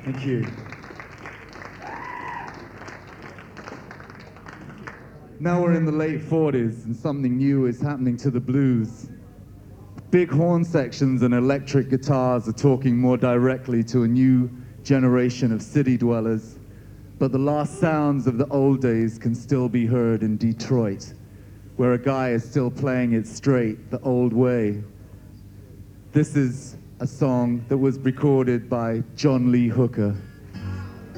Thank you. Now we're in the late 40s and something new is happening to the blues. Big horn sections and electric guitars are talking more directly to a new generation of city dwellers, but the last sounds of the old days can still be heard in Detroit, where a guy is still playing it straight, the old way. This is a song that was recorded by John Lee Hooker.